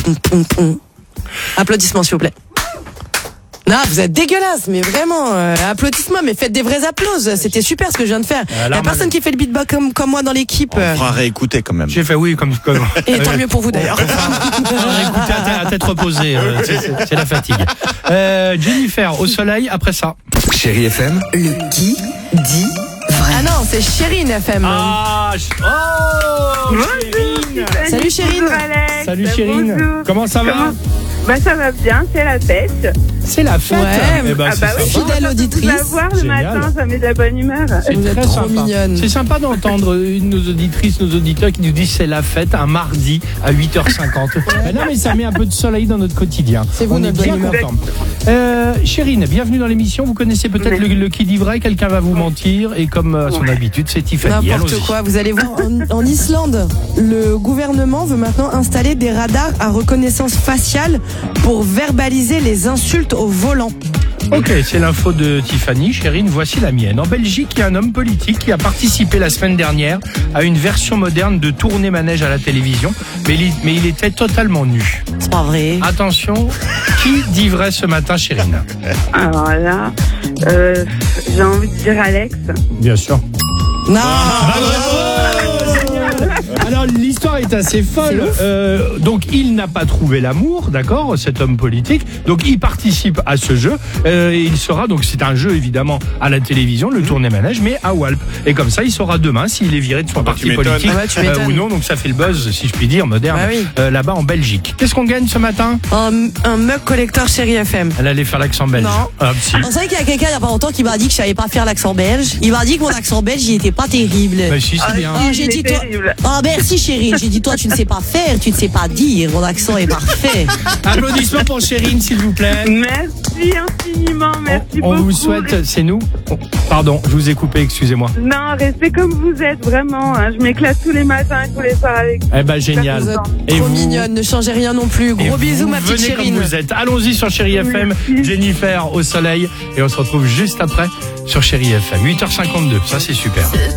Applaudissements, s'il vous plaît. Non, vous êtes dégueulasse, mais vraiment, applaudissements, mais faites des vrais applauses. C'était super ce que je viens de faire. Il y a personne qui fait le beatbox comme moi dans l'équipe. On fera réécouter quand même. J'ai fait oui, comme. Et tant mieux pour vous d'ailleurs. Écoutez à tête reposée, c'est la fatigue. Jennifer, au soleil, après ça. Chérie FM. Le qui dit vrai. Ah non, c'est Chérine FM. Chérine. Salut Chérine. Bonjour Alex. Salut Chérine. Bonjour. Comment ça va? Ça va bien, c'est la fête. C'est la fête. Ouais. Eh ben, c'est sympa. Fidèle auditrice. Vous voir le Génial. matin, ça met de la bonne humeur. C'est Vous êtes très trop sympa. mignonne. C'est sympa d'entendre nos auditrices, nos auditeurs qui nous disent c'est la fête un mardi à 8h50. Non mais ça met un peu de soleil dans notre quotidien. C'est vous, On est notre bien bonne contents. Chérine, bienvenue dans l'émission. Vous connaissez peut-être le qui dit vrai, quelqu'un va vous mentir et comme à son habitude, c'est Tiffany. N'importe Allons-y. quoi, vous allez voir, en Islande, le gouvernement veut maintenant installer des radars à reconnaissance faciale pour verbaliser les insultes au volant. Ok, c'est l'info de Tiffany. Chérine, voici la mienne. En Belgique, il y a un homme politique qui a participé la semaine dernière à une version moderne de Tourner Manège à la télévision, mais il était totalement nu. C'est pas vrai. Attention, qui dit vrai ce matin, Chérine? Alors là, j'ai envie de dire Alex. Bien sûr. Non. Alors l'histoire est assez folle. Donc il n'a pas trouvé l'amour, d'accord, cet homme politique. Donc il participe à ce jeu. Et il sera donc c'est un jeu évidemment à la télévision, le Tourner Manège, mais à Walp. Et comme ça, il saura demain s'il est viré de son parti tu m'étonnes. politique Ah ouais, tu m'étonnes. ou non. Donc ça fait le buzz, si je puis dire, moderne, Bah oui. là-bas en Belgique. Qu'est-ce qu'on gagne ce matin? Un mug collector Chérie FM. Elle allait faire l'accent belge. Non. Ah, si. On savait qu'il y a quelqu'un il y a pas longtemps qui m'a dit que je savais pas faire l'accent belge. Il m'a dit que mon accent belge, il était pas terrible. Bah, si, c'est bien. Ah, j'ai dit toi. terrible. Ah, merci Chérine. J'ai dit toi, tu ne sais pas faire, tu ne sais pas dire. Mon accent est parfait. Applaudissements pour Chérine, s'il vous plaît. Merci infiniment, merci On beaucoup. vous souhaite, c'est nous. Pardon, je vous ai coupé, excusez-moi. Non, restez comme vous êtes, vraiment. Hein. Je m'éclate tous les matins et tous les soirs avec vous. Eh ben génial. Vous êtes Et trop vous- mignonne, ne changez rien non plus. Et Gros bisous, vous ma petite venez Chérine. comme vous êtes. Allons-y sur Chérie FM, Merci. Jennifer au soleil. Et on se retrouve juste après sur Chérie FM. 8h52, ça c'est super.